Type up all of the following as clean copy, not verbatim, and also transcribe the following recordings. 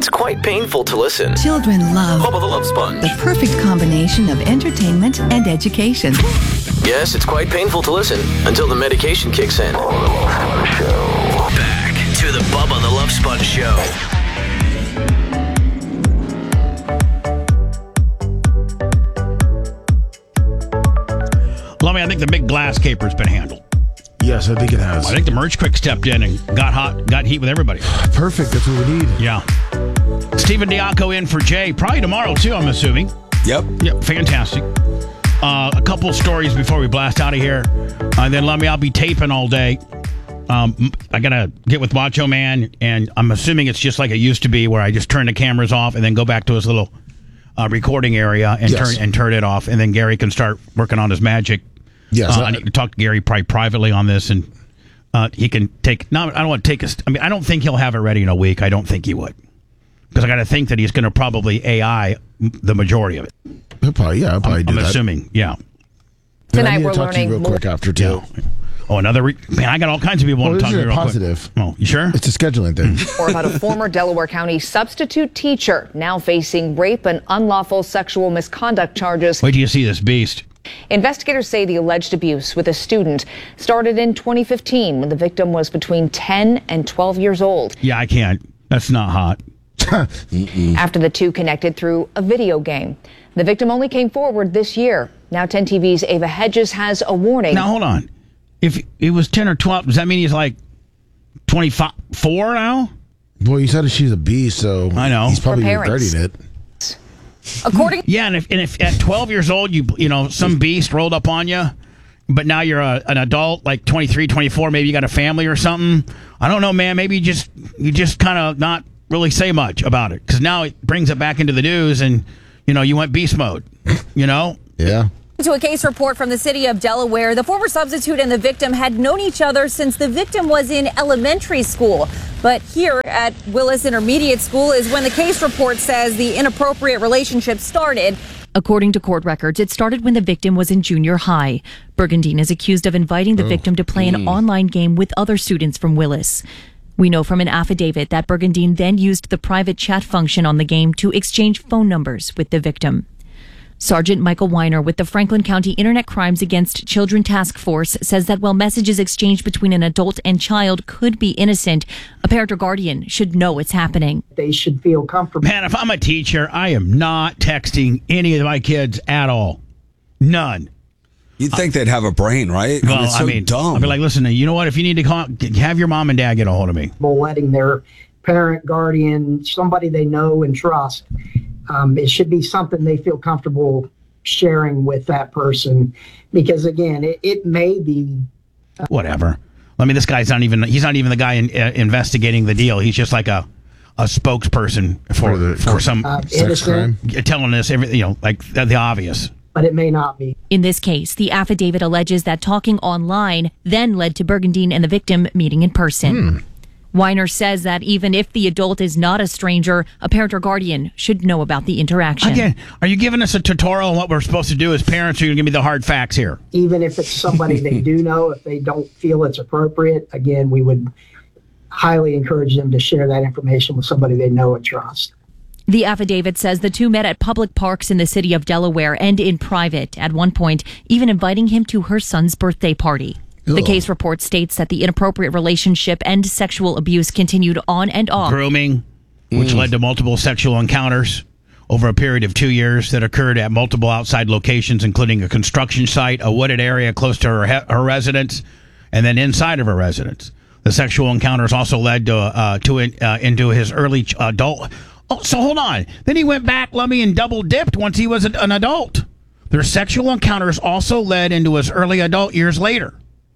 it's quite painful to listen. Children love Bubba the Love Sponge. the perfect combination of entertainment and education. Yes, it's quite painful to listen until the medication kicks in. Back to the Bubba the Love Sponge Show. Lummy, I think the big glass caper's been handled. Yes, I think it has. I think the Merch Quick stepped in and got heat with everybody. Perfect. That's what we need. Yeah. Stephen Diaco in for Jay. Probably tomorrow, too, I'm assuming. Yep. Yep, fantastic. A couple stories before we blast out of here. Then, Lummy, I'll be taping all day. I got to get with Macho Man, and I'm assuming it's just like it used to be where I just turn the cameras off and then go back to his little recording area and turn it off, and then Gary can start working on his magic. Yes, I need to talk to Gary probably privately on this, and he can take. No, I don't want to take I mean, I don't think he'll have it ready in a week. I don't think he would, because I got to think that he's going to probably AI the majority of it. He'll probably do that. I'm assuming, yeah. Tonight I need we're to talk to you learning real quick after too. Yeah. Oh, man, I got all kinds of people want to talk to me real positive. quick. Oh, you sure? It's a scheduling thing. more about a former Delaware County substitute teacher now facing rape and unlawful sexual misconduct charges. Wait till you see this beast. Investigators say the alleged abuse with a student started in 2015 when the victim was between 10 and 12 years old. Yeah, I can't. That's not hot. After the two connected through a video game. The victim only came forward this year. Now 10 TV's Ava Hedges has a warning. Now, hold on. If it was 10 or 12, does that mean he's like 24 now? Well, you said she's a beast, so I know. he's probably For parents. regretting it. According Yeah, and if at 12 years old, you know, some beast rolled up on you, but now you're an adult, like 23, 24, maybe you got a family or something. I don't know, man. Maybe you just kind of not really say much about it, because now it brings it back into the news, and, you know, you went beast mode, you know? Yeah. To a case report from the city of Delaware, the former substitute and the victim had known each other since the victim was in elementary school. But here at Willis Intermediate School is when the case report says the inappropriate relationship started. According to court records, it started when the victim was in junior high. Burgundine is accused of inviting the victim to play an online game with other students from Willis. We know from an affidavit that Burgundine then used the private chat function on the game to exchange phone numbers with the victim. Sergeant Michael Weiner with the Franklin County Internet Crimes Against Children Task Force says that while messages exchanged between an adult and child could be innocent, a parent or guardian should know it's happening. They should feel comfortable. Man, if I'm a teacher, I am not texting any of my kids at all. None. You'd think they'd have a brain, right? Well, it's so dumb. I'd be like, listen, you know what? If you need to have your mom and dad get a hold of me. Letting their parent, guardian, somebody they know and trust. It should be something they feel comfortable sharing with that person, because again, it may be whatever. I mean, this guy's he's not even the guy investigating the deal. He's just like a spokesperson for some sex crime, telling us everything, you know, like the obvious. But it may not be. In this case, the affidavit alleges that talking online then led to Burgundine and the victim meeting in person. Weiner says that even if the adult is not a stranger, a parent or guardian should know about the interaction. Again, are you giving us a tutorial on what we're supposed to do as parents, or are you going to give me the hard facts here? Even if it's somebody they do know, if they don't feel it's appropriate, again, we would highly encourage them to share that information with somebody they know and trust. The affidavit says the two met at public parks in the city of Delaware and in private, at one point even inviting him to her son's birthday party. The case report states that the inappropriate relationship and sexual abuse continued on and off. Grooming, which led to multiple sexual encounters over a period of 2 years that occurred at multiple outside locations, including a construction site, a wooded area close to her residence, and then inside of her residence. The sexual encounters also led into his early adult. Oh, so hold on. Then he went back, Lummy, and double dipped once he was an adult. Their sexual encounters also led into his early adult years later.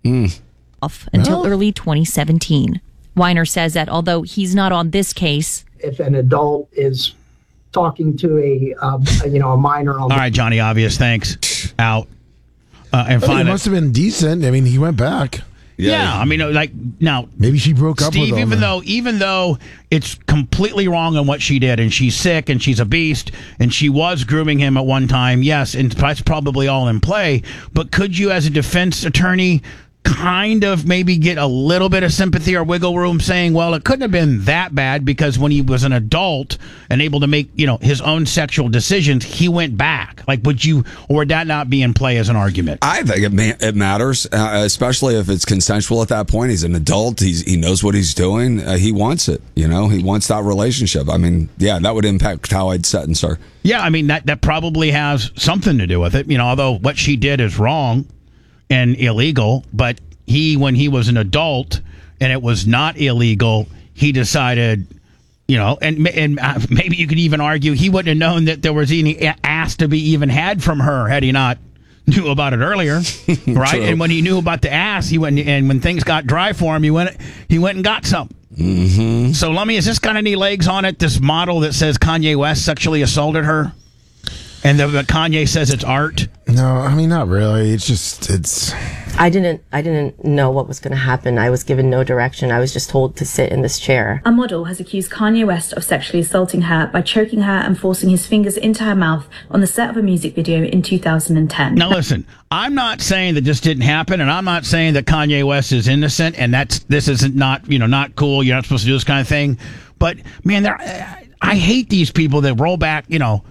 Until early 2017. Weiner says that although he's not on this case, if an adult is talking to a minor on all right, Johnny Obvious, thanks. Out. And it must have been decent. I mean, he went back. Yeah, I mean, like, now maybe she broke up Steve, with him. even though it's completely wrong on what she did, and she's sick and she's a beast, and she was grooming him at one time, yes, and that's probably all in play. But could you, as a defense attorney, kind of maybe get a little bit of sympathy or wiggle room saying, well, it couldn't have been that bad because when he was an adult and able to make, his own sexual decisions, he went back. Like, would that not be in play as an argument? I think it matters, especially if it's consensual at that point. He's an adult. He knows what he's doing. He wants it. He wants that relationship. I mean, yeah, that would impact how I'd set and start. Yeah, I mean, that probably has something to do with it. Although what she did is wrong and illegal, but when he was an adult and it was not illegal, he decided, and maybe you could even argue he wouldn't have known that there was any ass to be even had from her had he not knew about it earlier, right? True. And when he knew about the ass, he went, and when things got dry for him, he went and got some. Mm-hmm. So, Lummy, is this got any legs on it? This model that says Kanye West sexually assaulted her, and that Kanye says it's art? No, I mean, not really. It's. I didn't know what was going to happen. I was given no direction. I was just told to sit in this chair. A model has accused Kanye West of sexually assaulting her by choking her and forcing his fingers into her mouth on the set of a music video in 2010. Now listen, I'm not saying that this didn't happen, and I'm not saying that Kanye West is innocent, and this isn't not cool. You're not supposed to do this kind of thing. But man, I hate these people that roll back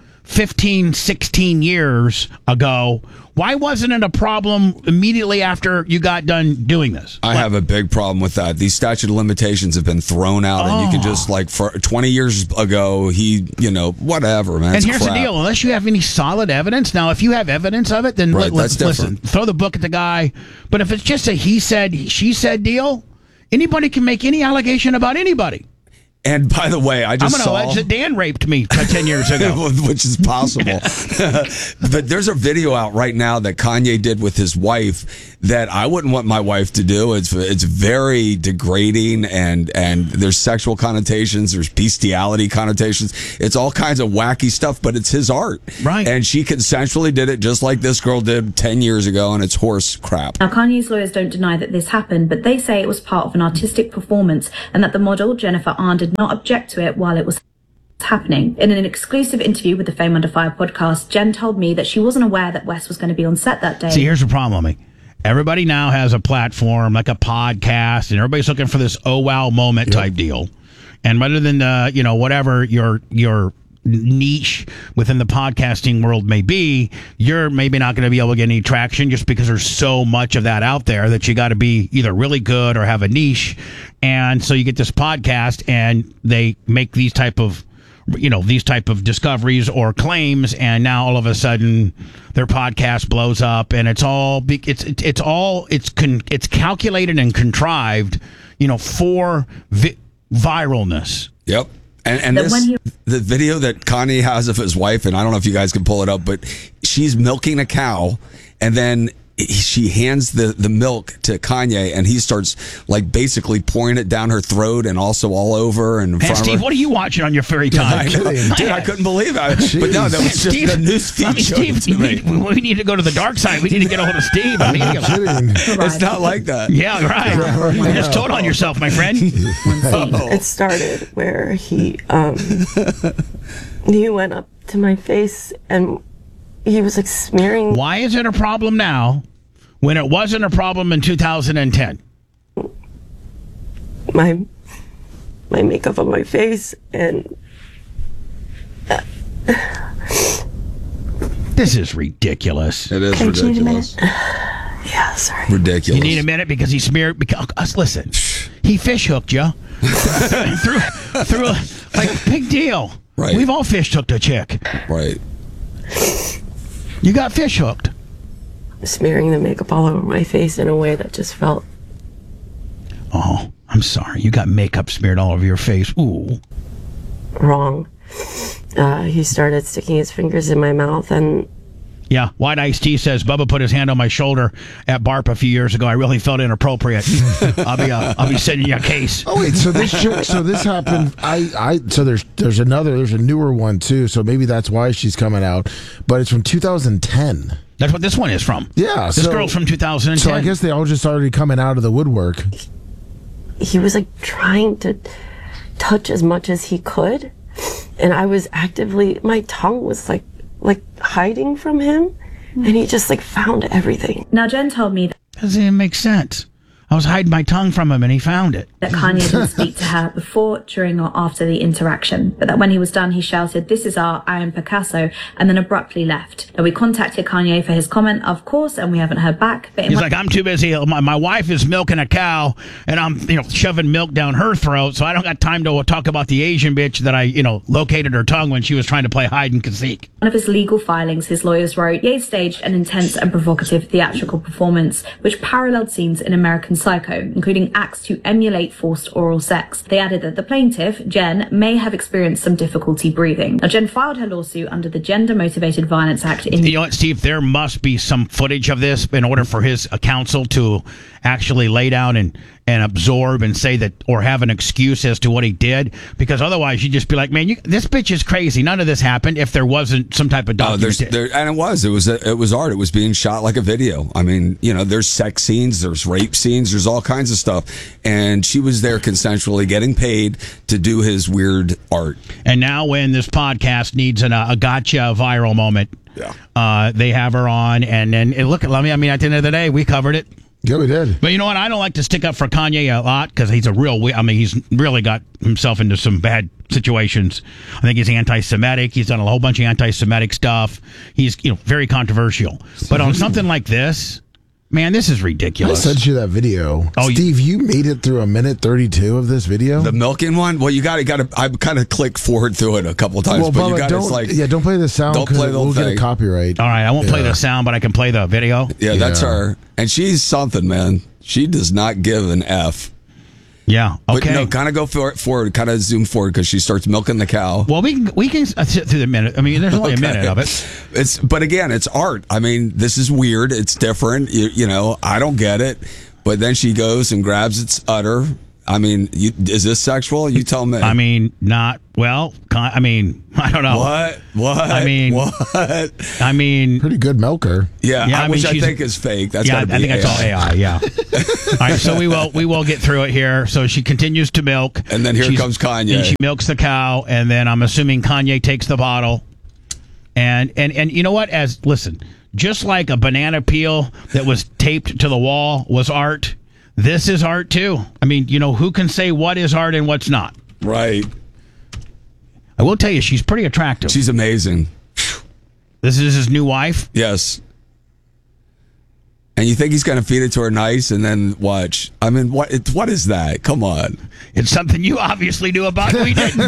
15, 16 years ago. Why wasn't it a problem immediately after you got done doing this? I have a big problem with that. These statute of limitations have been thrown out, and you can just, for 20 years ago, whatever, man. And here's the deal. Unless you have any solid evidence. Now, if you have evidence of it, then let's listen. Throw the book at the guy. But if it's just a he said, she said deal, anybody can make any allegation about anybody. And by the way, I just I'm going to allege that Dan raped me 10 years ago. Which is possible. But there's a video out right now that Kanye did with his wife that I wouldn't want my wife to do. It's very degrading, and there's sexual connotations, there's bestiality connotations. It's all kinds of wacky stuff, but it's his art. Right. And she consensually did it just like this girl did 10 years ago, and it's horse crap. Now, Kanye's lawyers don't deny that this happened, but they say it was part of an artistic performance and that the model, Jennifer Arn, did not object to it while it was happening. In an exclusive interview with the Fame Under Fire podcast, Jen told me that she wasn't aware that West was going to be on set that day. See, here's the problem. Everybody now has a platform, like a podcast, and everybody's looking for this oh wow moment type deal. And rather than whatever your niche within the podcasting world may be, you're maybe not going to be able to get any traction just because there's so much of that out there that you got to be either really good or have a niche. And so you get this podcast and they make these type of discoveries or claims, and now all of a sudden their podcast blows up, and it's calculated and contrived, for viralness. Yep. And the video that Kanye has of his wife, and I don't know if you guys can pull it up, but she's milking a cow, and then she hands the milk to Kanye, and he starts basically pouring it down her throat and also all over and in front Steve, of her. What are you watching on your free time? Dude, I couldn't believe it. But no, that was just the news feed. Steve, we need to go to the dark side. We need to get a hold of Steve. It's not like that. Yeah, right. You just told on yourself, my friend. It started where he went up to my face and he was smearing. Why is it a problem now when it wasn't a problem in 2010? My makeup on my face, and this is ridiculous. It is ridiculous. Yeah, sorry. Ridiculous. You need a minute because he smeared. Listen, he fish hooked you. through big deal. Right. We've all fish hooked a chick. Right. You got fish hooked. Smearing the makeup all over my face in a way that just felt. Oh, I'm sorry. You got makeup smeared all over your face. Ooh. Wrong. He started sticking his fingers in my mouth, and. Yeah, White Ice Tea says Bubba put his hand on my shoulder at BARP a few years ago. I really felt inappropriate. I'll be sending you a case. Oh wait, so this happened. So there's a newer one too. So maybe that's why she's coming out, but it's from 2010. That's what this one is from. Yeah, this girl's from 2010. So I guess they all just started coming out of the woodwork. He was trying to touch as much as he could, and I was actively. My tongue was hiding from him, and he just found everything. Now, Jen told me that. Doesn't even make sense. I was hiding my tongue from him and he found it. That Kanye didn't speak to her before, during, or after the interaction, but that when he was done, he shouted, "This is art, I am Picasso," and then abruptly left. Now, we contacted Kanye for his comment, of course, and we haven't heard back. But he's like, "I'm too busy. My wife is milking a cow, and I'm shoving milk down her throat, so I don't got time to talk about the Asian bitch that I located her tongue when she was trying to play hide and seek." One of his legal filings, his lawyers wrote, Ye staged an intense and provocative theatrical performance, which paralleled scenes in American Psycho, including acts to emulate forced oral sex. They added that the plaintiff, Jen, may have experienced some difficulty breathing. Now, Jen filed her lawsuit under the Gender Motivated Violence Act. You know what, Steve? There must be some footage of this in order for his counsel to actually lay down and absorb and say that, or have an excuse as to what he did, because otherwise you'd just be like, man, this bitch is crazy. None of this happened if there wasn't some type of documentation. And it was art. It was being shot like a video. I mean, there's sex scenes, there's rape scenes, there's all kinds of stuff, and she was there consensually getting paid to do his weird art. And now when this podcast needs a gotcha viral moment, they have her on, and then look at me. I mean, at the end of the day, we covered it. Yeah, we did. But you know what? I don't like to stick up for Kanye a lot because he's he's really got himself into some bad situations. I think he's anti-Semitic. He's done a whole bunch of anti-Semitic stuff. He's, very controversial. But on something like this, man, this is ridiculous. I sent you that video. Oh, Steve, you made it through 1:32 of this video? The milking one? Well, you got to. I kind of click forward through it a couple of times, well, but you got to don't play the sound. Don't play the we'll thing. Get a copyright. All right, I won't play the sound, but I can play the video. Yeah, that's her, and she's something, man. She does not give an F. Yeah. Okay. But no, kind of go forward, kind of zoom forward because she starts milking the cow. Well, we can sit through the minute. I mean, there's only a minute of it. But again, it's art. I mean, this is weird. It's different. I don't get it. But then she goes and grabs its udder. I mean, is this sexual? You tell me. I mean, not well. I mean, I don't know. What? I mean, what? I mean, pretty good milker. Yeah, which I think is fake. That's I think AI. that's all AI. Yeah. All right, so we will get through it here. So she continues to milk, and then here comes Kanye, and she milks the cow, and then I'm assuming Kanye takes the bottle, and you know what? Listen, just like a banana peel that was taped to the wall was art. This is art, too. I mean, who can say what is art and what's not? Right. I will tell you, she's pretty attractive. She's amazing. This is his new wife? Yes. And you think he's going to feed it to her nice and then watch? I mean, what is that? Come on. It's something you obviously knew about. We didn't,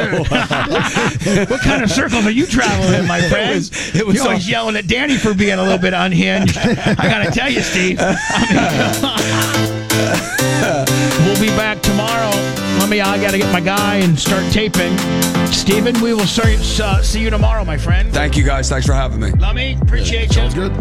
bitch. What kind of circles are you traveling in, my friend? You're always yelling at Danny for being a little bit unhinged. I got to tell you, Steve. We'll be back tomorrow. I got to get my guy and start taping. Steven, we will see you tomorrow, my friend. Thank you, guys. Thanks for having me. Lummy, appreciate you. Sounds good.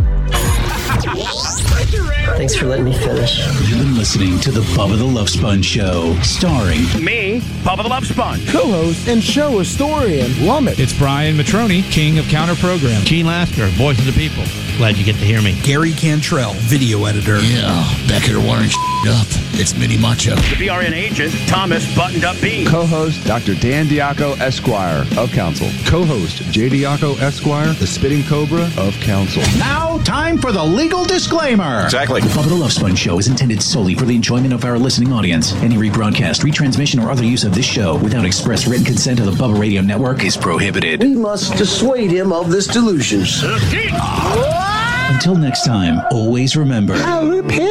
Thanks for letting me finish. You've been listening to the Bubba the Love Sponge Show, starring me, Bubba the Love Sponge, co-host and show historian, Lummit. It's Brian Matroni, king of counter program. Gene Lasker, voice of the people. Glad you get to hear me. Gary Cantrell, video editor. Yeah, back here wiring up. It's Mini Macho. The BRN agent, Thomas Buttoned Up Bean. Co-host, Dr. Dan Diaco, Esquire of Council. Co-host, J. Diaco, Esquire, the Spitting Cobra of Council. Now, time for the legal disclaimer. Exactly. The Bubba the Love Sponge Show is intended solely for the enjoyment of our listening audience. Any rebroadcast, retransmission, or other use of this show without express written consent of the Bubba Radio Network is prohibited. We must dissuade him of this delusion. Until next time, always remember...